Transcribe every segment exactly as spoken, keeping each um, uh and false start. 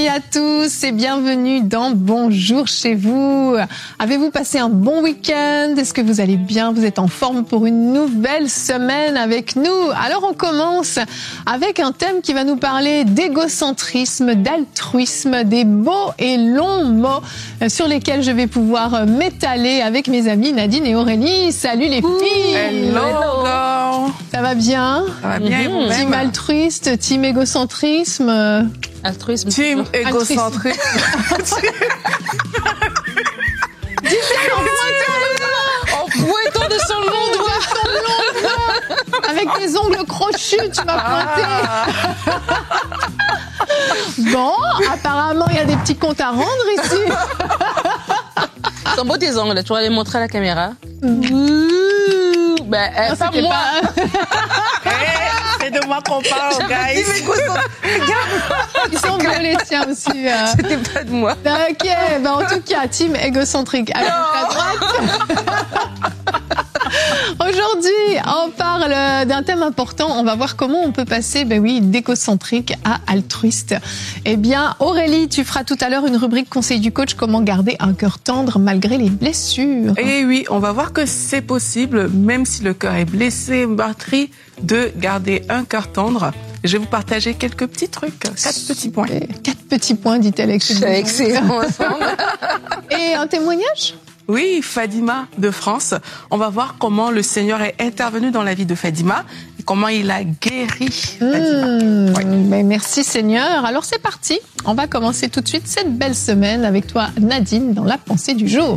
nuit à tous et bienvenue dans Bonjour chez vous. Avez-vous passé un bon week-end? Est-ce que vous allez bien? Vous êtes en forme pour une nouvelle semaine avec nous? Alors on commence avec un thème qui va nous parler d'égocentrisme, d'altruisme, des beaux et longs mots sur lesquels je vais pouvoir m'étaler avec mes amis Nadine et Aurélie. Salut les filles! Hello! Hello. Ça va bien? Ça va bien, mmh. Team altruiste, team égocentrisme. Altruisme. Team égocentrique. En pointant de son long doigt. Avec tes ongles crochus, tu m'as pointé. Ah. Bon, apparemment, il y a des petits comptes à rendre ici. Ils sont beaux tes ongles, tu vas les montrer à la caméra. Mmh. Ben, euh, non, pas moi. Pas... hey, c'est de moi qu'on parle, guys. Ils sont beaux les tiens aussi. Euh... C'était pas de moi. Ok, ben en tout cas, team égocentrique. À droite. Aujourd'hui, on parle d'un thème important. On va voir comment on peut passer, ben oui, d'égocentrique à altruiste. Eh bien, Aurélie, tu feras tout à l'heure une rubrique conseil du coach, comment garder un cœur tendre malgré les blessures. Et oui, on va voir que c'est possible, même si le cœur est blessé, meurtri, de garder un cœur tendre. Je vais vous partager quelques petits trucs, quatre petits points. Quatre petits points, dit-elle avec ses C'est excellent. Et un témoignage? Oui, Fadima de France. On va voir comment le Seigneur est intervenu dans la vie de Fadima et comment il a guéri Fadima. Mmh, oui. Mais merci Seigneur. Alors c'est parti. On va commencer tout de suite cette belle semaine avec toi Nadine dans la pensée du jour.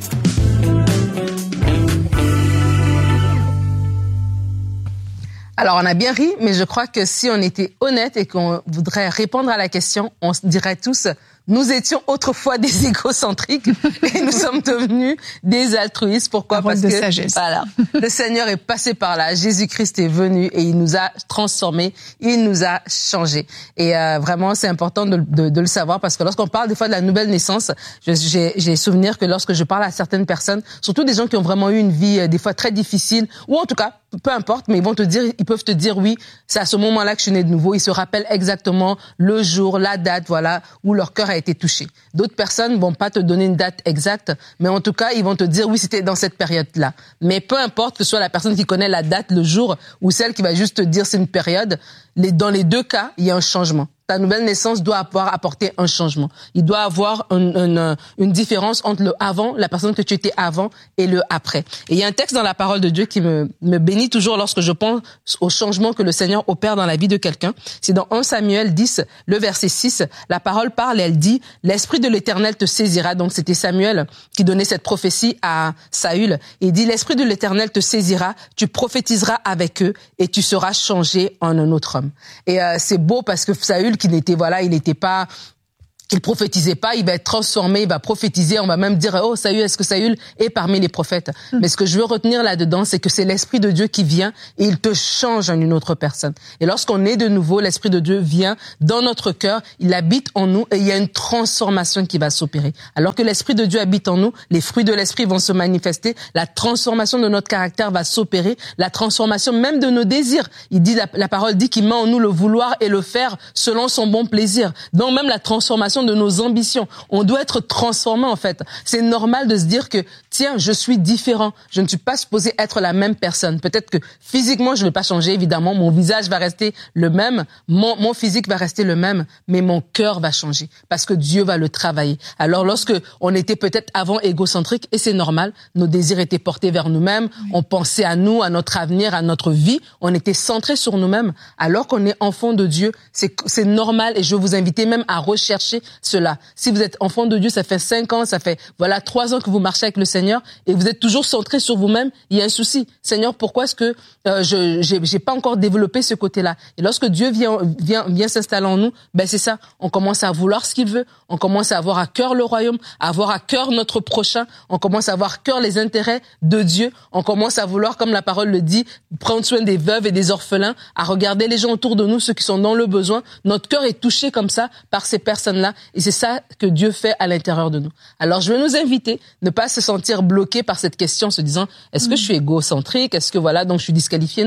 Alors, on a bien ri, mais je crois que si on était honnête et qu'on voudrait répondre à la question, on dirait tous... Nous étions autrefois des égocentriques et nous sommes devenus des altruistes. Pourquoi? Parole Parce de que sagesse. Voilà, le Seigneur est passé par là. Jésus-Christ est venu et il nous a transformés, il nous a changés. Et euh, vraiment, c'est important de, de, de le savoir parce que lorsqu'on parle des fois de la nouvelle naissance, j'ai, j'ai souvenir que lorsque je parle à certaines personnes, surtout des gens qui ont vraiment eu une vie euh, des fois très difficile, ou en tout cas peu importe, mais ils vont te dire, ils peuvent te dire oui, c'est à ce moment-là que je suis né de nouveau. Ils se rappellent exactement le jour, la date, voilà, où leur cœur a été touché. D'autres personnes vont pas te donner une date exacte, mais en tout cas, ils vont te dire oui, c'était dans cette période-là. Mais peu importe que ce soit la personne qui connaît la date, le jour, ou celle qui va juste te dire c'est une période, les, dans les deux cas, il y a un changement. Ta nouvelle naissance doit avoir apporté un changement. Il doit avoir une, une, une différence entre le avant, la personne que tu étais avant, et le après. Et il y a un texte dans la parole de Dieu qui me, me bénit toujours lorsque je pense au changement que le Seigneur opère dans la vie de quelqu'un. C'est dans un Samuel dix, le verset six. La parole parle et elle dit « L'Esprit de l'Éternel te saisira ». Donc c'était Samuel qui donnait cette prophétie à Saül. Il dit « L'Esprit de l'Éternel te saisira, tu prophétiseras avec eux et tu seras changé en un autre homme ». Et euh, c'est beau parce que Saül, qui n'était, voilà, il n'était pas, il prophétisait pas, il va être transformé, il va prophétiser, on va même dire, oh, Saül, est-ce que Saül est parmi les prophètes? Mm. Mais ce que je veux retenir là-dedans, c'est que c'est l'Esprit de Dieu qui vient et il te change en une autre personne. Et lorsqu'on est de nouveau, l'Esprit de Dieu vient dans notre cœur, il habite en nous et il y a une transformation qui va s'opérer. Alors que l'Esprit de Dieu habite en nous, les fruits de l'Esprit vont se manifester, la transformation de notre caractère va s'opérer, la transformation même de nos désirs. Il dit, la, la parole dit qu'il met en nous le vouloir et le faire selon son bon plaisir. Donc même la transformation de nos ambitions. On doit être transformé en fait. C'est normal de se dire que tiens, je suis différent. Je ne suis pas supposé être la même personne. Peut-être que physiquement, je ne vais pas changer, évidemment. Mon visage va rester le même. Mon, mon physique va rester le même. Mais mon cœur va changer. Parce que Dieu va le travailler. Alors lorsque on était peut-être avant égocentrique, et c'est normal, nos désirs étaient portés vers nous-mêmes. Oui. On pensait à nous, à notre avenir, à notre vie. On était centré sur nous-mêmes. Alors qu'on est enfant de Dieu, c'est, c'est normal. Et je veux vous inviter même à rechercher cela. Si vous êtes enfant de Dieu, ça fait cinq ans, ça fait voilà trois ans que vous marchez avec le Seigneur et vous êtes toujours centré sur vous-même, il y a un souci. Seigneur, pourquoi est-ce que euh, je j'ai, j'ai pas encore développé ce côté-là? Et lorsque Dieu vient vient vient s'installer en nous, ben c'est ça. On commence à vouloir ce qu'il veut. On commence à avoir à cœur le royaume, à avoir à cœur notre prochain. On commence à avoir à cœur les intérêts de Dieu. On commence à vouloir, comme la parole le dit, prendre soin des veuves et des orphelins, à regarder les gens autour de nous, ceux qui sont dans le besoin. Notre cœur est touché comme ça par ces personnes-là. Et c'est ça que Dieu fait à l'intérieur de nous. Alors, je veux nous inviter, ne pas se sentir bloqué par cette question, se disant, est-ce que je suis égocentrique? Est-ce que voilà, donc je suis disqualifié? Non.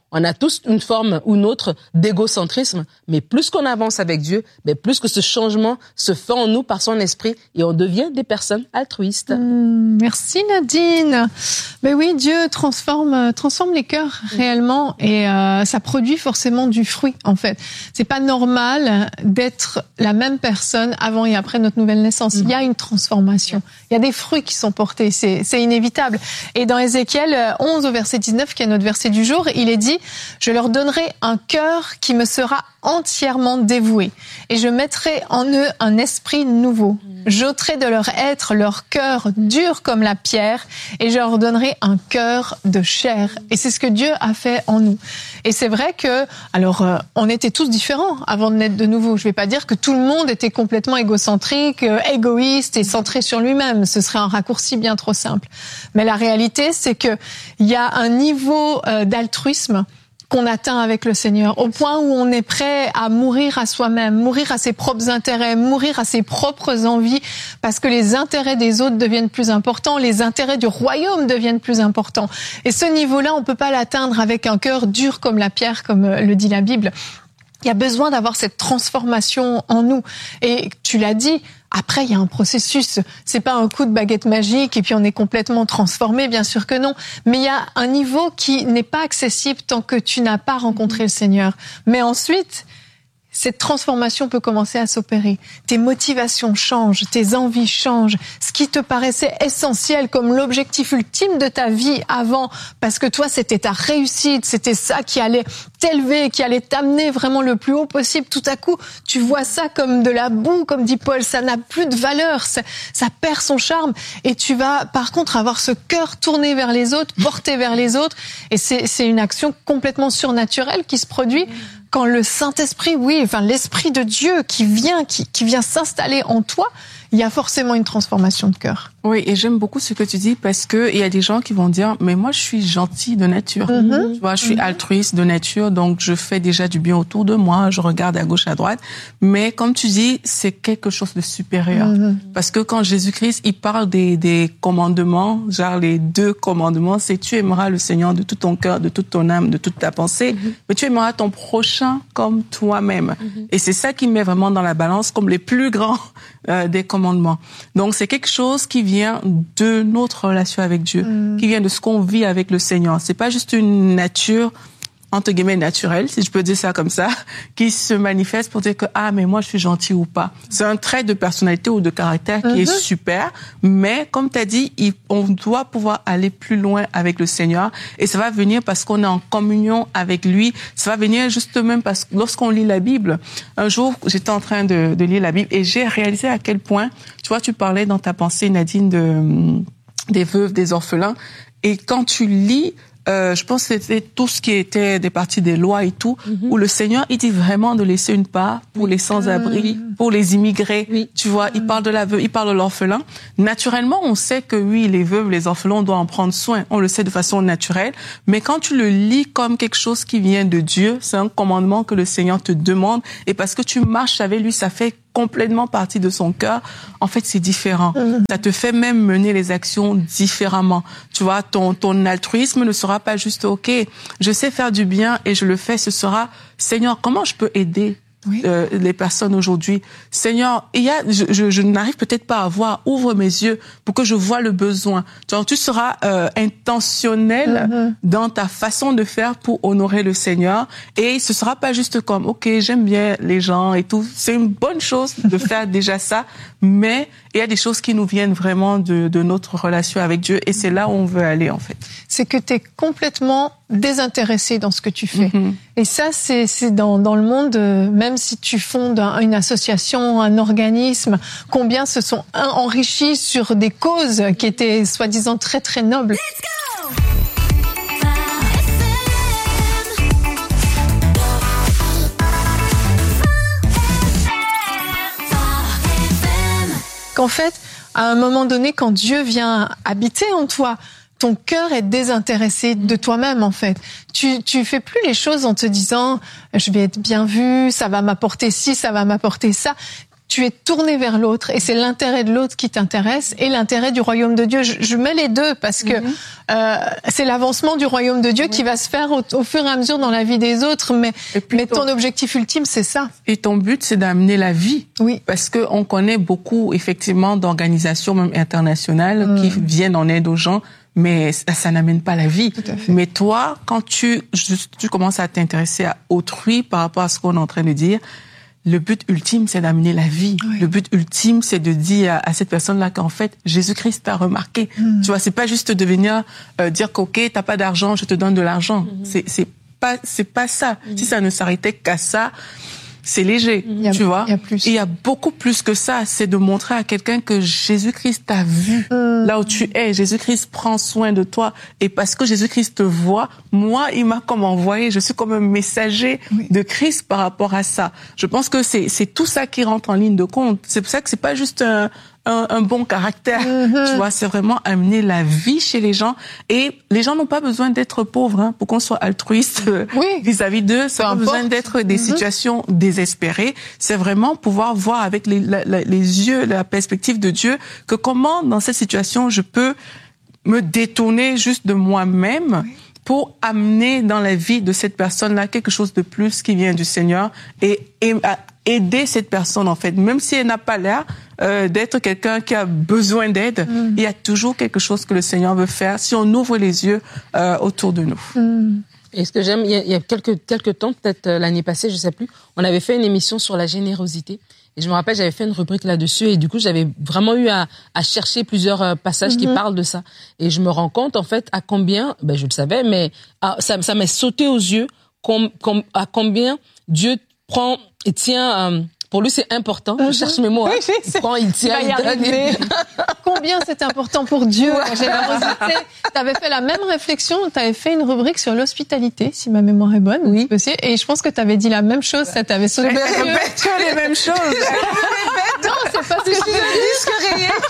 On a tous une forme ou une autre d'égocentrisme, mais plus qu'on avance avec Dieu, mais plus que ce changement se fait en nous par son esprit et on devient des personnes altruistes. Mmh, merci Nadine. Ben oui, Dieu transforme transforme les cœurs mmh. réellement et euh, ça produit forcément du fruit en fait. C'est pas normal d'être la même personne avant et après notre nouvelle naissance. Mmh. Il y a une transformation. Il y a des fruits qui sont portés, c'est c'est inévitable. Et dans Ézéchiel onze au verset dix-neuf, qui est notre verset du jour, il est dit: je leur donnerai un cœur qui me sera entièrement dévoué et je mettrai en eux un esprit nouveau. J'ôterai de leur être leur cœur dur comme la pierre et je leur donnerai un cœur de chair. Et c'est ce que Dieu a fait en nous. Et c'est vrai que, alors, euh, on était tous différents avant de naître de nouveau. Je vais pas dire que tout le monde était complètement égocentrique, euh, égoïste et centré sur lui-même. Ce serait un raccourci bien trop simple. Mais la réalité, c'est que il y a un niveau euh, d'altruisme qu'on atteint avec le Seigneur, au point où on est prêt à mourir à soi-même, mourir à ses propres intérêts, mourir à ses propres envies, parce que les intérêts des autres deviennent plus importants, les intérêts du royaume deviennent plus importants. Et ce niveau-là, on peut pas l'atteindre avec un cœur dur comme la pierre, comme le dit la Bible. Il y a besoin d'avoir cette transformation en nous. Et tu l'as dit, après, il y a un processus. C'est pas un coup de baguette magique et puis on est complètement transformé, bien sûr que non. Mais il y a un niveau qui n'est pas accessible tant que tu n'as pas rencontré le Seigneur. Mais ensuite, cette transformation peut commencer à s'opérer. Tes motivations changent, tes envies changent. Ce qui te paraissait essentiel comme l'objectif ultime de ta vie avant, parce que toi, c'était ta réussite, c'était ça qui allait t'élever, qui allait t'amener vraiment le plus haut possible. Tout à coup, tu vois ça comme de la boue, comme dit Paul. Ça n'a plus de valeur, ça, ça perd son charme. Et tu vas, par contre, avoir ce cœur tourné vers les autres, porté vers les autres. Et c'est, c'est une action complètement surnaturelle qui se produit quand le Saint-Esprit, oui, enfin l'Esprit de Dieu qui vient, qui, qui vient s'installer en toi, il y a forcément une transformation de cœur. Oui, et j'aime beaucoup ce que tu dis parce que il y a des gens qui vont dire, mais moi je suis gentil de nature, mm-hmm. tu vois, je suis mm-hmm. altruiste de nature, donc je fais déjà du bien autour de moi, je regarde à gauche à droite, mais comme tu dis, c'est quelque chose de supérieur, mm-hmm. parce que quand Jésus-Christ il parle des des commandements, genre les deux commandements, c'est tu aimeras le Seigneur de tout ton cœur, de toute ton âme, de toute ta pensée, mm-hmm. mais tu aimeras ton prochain comme toi-même, mm-hmm. et c'est ça qui met vraiment dans la balance comme les plus grands euh, des commandements. Donc c'est quelque chose qui vient de notre relation avec Dieu, mmh. qui vient de ce qu'on vit avec le Seigneur. C'est pas juste une nature entre guillemets naturelle, si je peux dire ça comme ça, qui se manifeste pour dire que ah mais moi je suis gentil ou pas. C'est un trait de personnalité ou de caractère qui mmh. est super, mais comme tu as dit, il, on doit pouvoir aller plus loin avec le Seigneur et ça va venir parce qu'on est en communion avec lui. Ça va venir juste même parce que lorsqu'on lit la Bible, un jour j'étais en train de, de lire la Bible et j'ai réalisé à quel point, tu vois, tu parlais dans ta pensée Nadine de des veuves, des orphelins, et quand tu lis Euh, je pense que c'était tout ce qui était des parties des lois et tout, mm-hmm. où le Seigneur, il dit vraiment de laisser une part pour les sans-abri, mm-hmm. pour les immigrés. Oui. Tu vois, mm-hmm. il parle de la veuve, il parle de l'orphelin. Naturellement, on sait que oui, les veuves, les orphelins, on doit en prendre soin. On le sait de façon naturelle. Mais quand tu le lis comme quelque chose qui vient de Dieu, c'est un commandement que le Seigneur te demande. Et parce que tu marches avec lui, ça fait complètement partie de son cœur. En fait, c'est différent. Mmh. Ça te fait même mener les actions différemment. Tu vois, ton, ton altruisme ne sera pas juste, OK, je sais faire du bien et je le fais. Ce sera, Seigneur, comment je peux aider oui. euh, les personnes aujourd'hui? Seigneur, il y a, je, je, je n'arrive peut-être pas à voir. Ouvre mes yeux pour que je vois le besoin. Donc, tu seras euh, intentionnel mmh. dans ta façon de faire pour honorer le Seigneur. Et ce sera pas juste comme, OK, j'aime bien les gens et tout. C'est une bonne chose de faire déjà ça, mais il y a des choses qui nous viennent vraiment de, de notre relation avec Dieu et c'est là où on veut aller en fait. C'est que tu es complètement désintéressé dans ce que tu fais. Mm-hmm. Et ça, c'est, c'est dans, dans le monde, euh, même si tu fondes un, une association, un organisme, combien se sont enrichis sur des causes qui étaient soi-disant très très nobles. Let's go! Qu'en fait, à un moment donné, quand Dieu vient habiter en toi, ton cœur est désintéressé de toi-même, en fait. Tu, tu fais plus les choses en te disant, je vais être bien vu, ça va m'apporter ci, ça va m'apporter ça. tu es tourné vers l'autre et c'est l'intérêt de l'autre qui t'intéresse et l'intérêt du royaume de Dieu. Je, je mets les deux parce que mm-hmm. euh, c'est l'avancement du royaume de Dieu oui. qui va se faire au, au fur et à mesure dans la vie des autres, mais, mais ton, ton objectif ultime, c'est ça. Et ton but, c'est d'amener la vie. Oui. Parce que on connaît beaucoup, effectivement, d'organisations même internationales mm. qui viennent en aide aux gens, mais ça, ça n'amène pas la vie. Mais toi, quand tu, tu commences à t'intéresser à autrui par rapport à ce qu'on est en train de dire, le but ultime, c'est d'amener la vie. Oui. Le but ultime, c'est de dire à, à cette personne-là qu'en fait, Jésus-Christ t'a remarqué. Mm. Tu vois, c'est pas juste de venir euh, dire qu'ok, t'as pas d'argent, je te donne de l'argent. Mm. C'est, c'est pas, c'est pas ça. Mm. Si ça ne s'arrêtait qu'à ça, c'est léger, a, tu vois. Il y a plus. Et il y a beaucoup plus que ça. C'est de montrer à quelqu'un que Jésus-Christ t'a vu mmh. là où tu es. Jésus-Christ prend soin de toi. Et parce que Jésus-Christ te voit, moi, il m'a comme envoyé. Je suis comme un messager oui. de Christ par rapport à ça. Je pense que c'est, c'est tout ça qui rentre en ligne de compte. C'est pour ça que c'est pas juste un, un, un bon caractère. Mm-hmm. Tu vois, c'est vraiment amener la vie chez les gens. Et les gens n'ont pas besoin d'être pauvres, hein, pour qu'on soit altruiste oui. vis-à-vis d'eux. Ça n'a pas besoin d'être des mm-hmm. situations désespérées. C'est vraiment pouvoir voir avec les, la, la, les yeux, la perspective de Dieu, que comment, dans cette situation, je peux me détourner juste de moi-même oui. pour amener dans la vie de cette personne-là quelque chose de plus qui vient du Seigneur et, et à aider cette personne, en fait. Même si elle n'a pas l'air euh, d'être quelqu'un qui a besoin d'aide, mm. il y a toujours quelque chose que le Seigneur veut faire si on ouvre les yeux euh, autour de nous. Mm. Et ce que j'aime, il y a, il y a quelques, quelques temps, peut-être l'année passée, je sais plus, on avait fait une émission sur la générosité. Et je me rappelle, j'avais fait une rubrique là-dessus et du coup, j'avais vraiment eu à, à chercher plusieurs passages mm-hmm. qui parlent de ça. Et je me rends compte, en fait, à combien, ben je le savais, mais à, ça, ça m'est sauté aux yeux, com, com, à combien Dieu prend et tient... Euh, pour lui, c'est important. Je cherche mes mots. Hein. Oui, il prend, il tient, il donne. Et... Combien c'est important pour Dieu, ouais. la générosité. Tu avais fait la même réflexion, tu avais fait une rubrique sur l'hospitalité, si ma mémoire est bonne. Oui. Aussi, et je pense que tu avais dit la même chose, ça t'avait sauté. Mais répète que les mêmes choses. Non, c'est pas ce que je suis un disque rayé.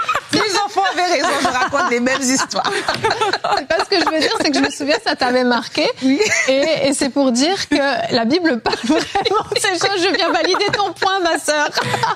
Les enfants avaient raison, je raconte les mêmes histoires. C'est pas ce que je veux dire, c'est que je me souviens, ça t'avait marqué. Oui. Et, et c'est pour dire que la Bible parle vraiment de ces choses. Je viens valider ton point, ma sœur.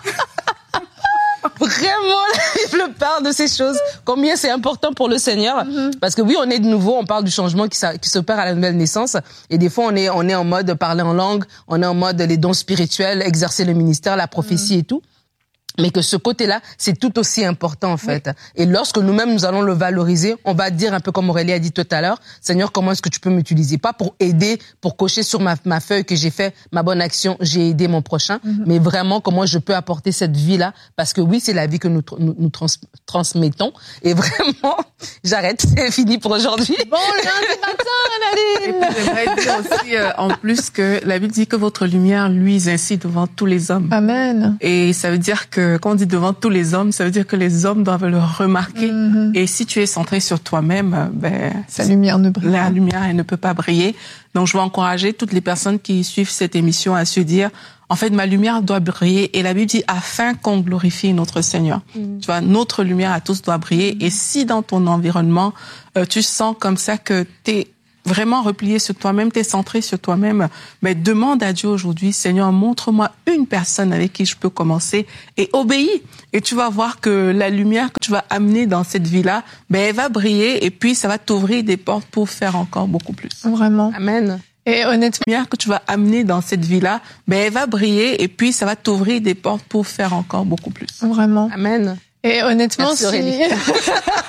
Vraiment, la Bible parle de ces choses. Combien c'est important pour le Seigneur. Mm-hmm. Parce que oui, on est de nouveau, on parle du changement qui, qui s'opère à la nouvelle naissance. Et des fois, on est, on est en mode parler en langue, on est en mode les dons spirituels, exercer le ministère, la prophétie mm. et tout. Mais que ce côté-là, c'est tout aussi important, en fait. Oui. Et lorsque nous-mêmes, nous allons le valoriser, on va dire un peu comme Aurélie a dit tout à l'heure, Seigneur, comment est-ce que tu peux m'utiliser? Pas pour aider, pour cocher sur ma, ma feuille que j'ai fait ma bonne action, j'ai aidé mon prochain, mm-hmm. mais vraiment comment je peux apporter cette vie-là, parce que oui, c'est la vie que nous, nous, nous trans, transmettons. Et vraiment, j'arrête, c'est fini pour aujourd'hui. Bon lundi matin, Nadine! Et puis, j'aimerais dire aussi, euh, en plus, que la Bible dit que votre lumière luise ainsi devant tous les hommes. Amen. Et ça veut dire que quand on dit devant tous les hommes, ça veut dire que les hommes doivent le remarquer. Mm-hmm. Et si tu es centré sur toi-même, ben, la lumière ne brille La lumière, elle ne peut pas briller. Donc, je veux encourager toutes les personnes qui suivent cette émission à se dire, en fait, ma lumière doit briller. Et la Bible dit, afin qu'on glorifie notre Seigneur. Mm-hmm. Tu vois, notre lumière à tous doit briller. Mm-hmm. Et si dans ton environnement, euh, tu sens comme ça que t'es vraiment replié sur toi-même, t'es centré sur toi-même, mais demande à Dieu aujourd'hui, Seigneur, montre-moi une personne avec qui je peux commencer et obéis. Et tu vas voir que la lumière que tu vas amener dans cette vie-là, ben, elle va briller et puis ça va t'ouvrir des portes pour faire encore beaucoup plus. Vraiment. Amen. Et honnêtement, la lumière que tu vas amener dans cette vie-là, ben, elle va briller et puis ça va t'ouvrir des portes pour faire encore beaucoup plus. Vraiment. Amen. Et honnêtement, merci, si...